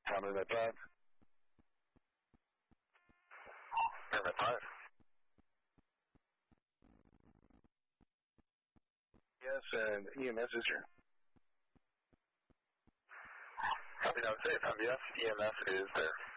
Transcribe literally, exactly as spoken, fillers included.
Counter that five. Counter five. Yes, and E M S is here. Copy, now safe, M B S, E M S is there.